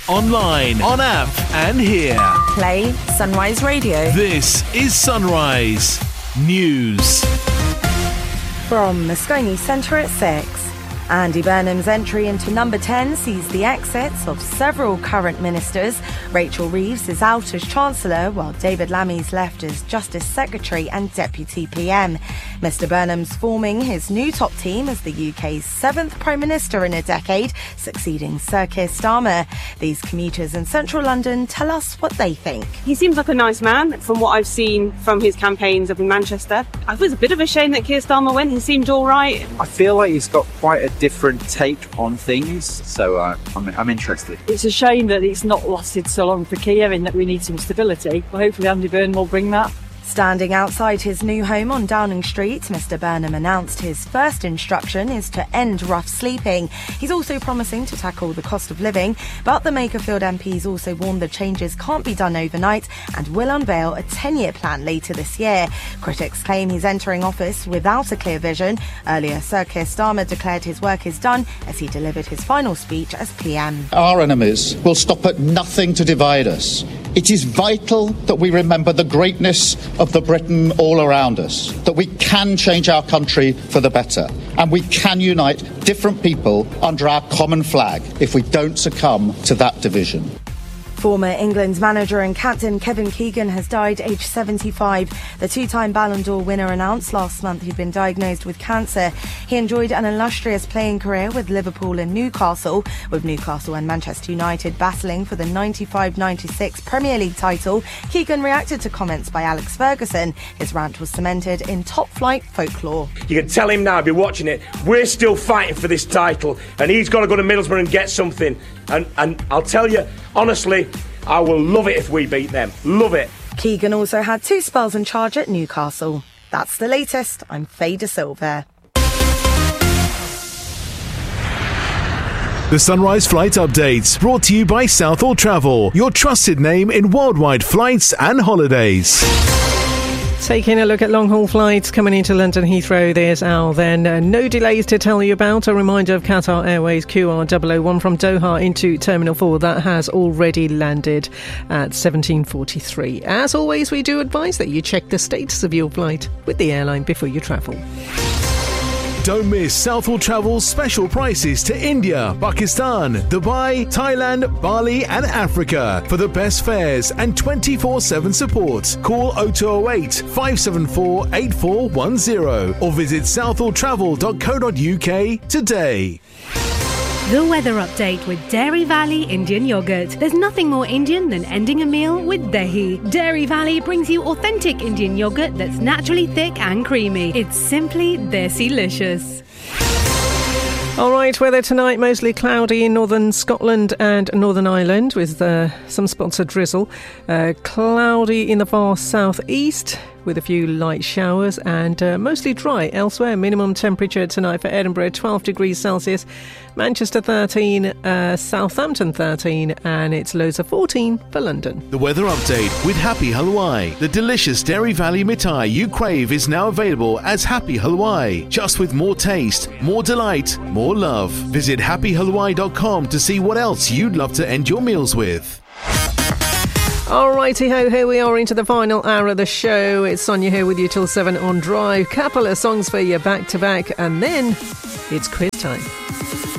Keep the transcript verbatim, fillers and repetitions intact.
online, on app, and here. Play Sunrise Radio. This is Sunrise News. From Moscone Centre at six. Andy Burnham's entry into number ten sees the exits of several current ministers. Rachel Reeves is out as Chancellor, while David Lammy's left as Justice Secretary and Deputy P M. Mister Burnham's forming his new top team as the U K's seventh Prime Minister in a decade, succeeding Sir Keir Starmer. These commuters in central London tell us what they think. He seems like a nice man from what I've seen from his campaigns up in Manchester. I thought it was a bit of a shame that Keir Starmer went. He seemed all right. I feel like he's got quite a different take on things, so uh, I'm, I'm interested. It's a shame that it's not lasted so long for Keir, in that we need some stability. Well, hopefully Andy Burnham will bring that. Standing outside his new home on Downing Street, Mister Burnham announced his first instruction is to end rough sleeping. He's also promising to tackle the cost of living, but the Makerfield M Ps also warned the changes can't be done overnight and will unveil a ten-year plan later this year. Critics claim he's entering office without a clear vision. Earlier, Sir Keir Starmer declared his work is done as he delivered his final speech as P M. Our enemies will stop at nothing to divide us. It is vital that we remember the greatness of the Britain all around us, that we can change our country for the better, and we can unite different people under our common flag if we don't succumb to that division. Former England's manager and captain Kevin Keegan has died aged seventy-five. The two-time Ballon d'Or winner announced last month he'd been diagnosed with cancer. He enjoyed an illustrious playing career with Liverpool and Newcastle, with Newcastle and Manchester United battling for the ninety-five ninety-six Premier League title. Keegan reacted to comments by Alex Ferguson. His rant was cemented in top-flight folklore. You can tell him now, I'll be watching it, we're still fighting for this title, and he's got to go to Middlesbrough and get something. And, and I'll tell you, honestly, I will love it if we beat them. Love it. Keegan also had two spells in charge at Newcastle. That's the latest. I'm Faye De Silva. The Sunrise Flight Updates, brought to you by Southall Travel, your trusted name in worldwide flights and holidays. Taking a look at long-haul flights coming into London Heathrow, there's Al then. Uh, no delays to tell you about. A reminder of Qatar Airways Q R double oh one from Doha into Terminal four. That has already landed at seventeen forty-three. As always, we do advise that you check the status of your flight with the airline before you travel. Don't miss Southall Travel's special prices to India, Pakistan, Dubai, Thailand, Bali and Africa. For the best fares and twenty-four seven support, call oh two oh eight, five seven four, eight four one oh or visit southall travel dot co dot uk today. The weather update with Dairy Valley Indian Yogurt. There's nothing more Indian than ending a meal with dahi. Dairy Valley brings you authentic Indian yogurt that's naturally thick and creamy. It's simply desi-licious. All right, weather tonight, mostly cloudy in northern Scotland and Northern Ireland with uh, some spots of drizzle. Uh, cloudy in the far southeast with a few light showers and uh, mostly dry elsewhere. Minimum temperature tonight for Edinburgh, twelve degrees Celsius, Manchester thirteen, uh, Southampton thirteen, and it's lows of fourteen for London. The weather update with Happy Halwai. The delicious Dairy Valley mithai you crave is now available as Happy Halwai, just with more taste, more delight, more love. Visit happy halwai dot com to see what else you'd love to end your meals with. Alrighty ho, here we are into the final hour of the show. It's Sonia here with you till seven on Drive. Couple of songs for you back to back, and then it's quiz time.